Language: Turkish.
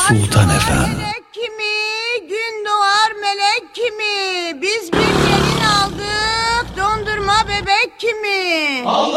Sultan Efendi. Melek kimi, gün doğar melek kimi, biz bir gelin aldık, dondurma bebek kimi.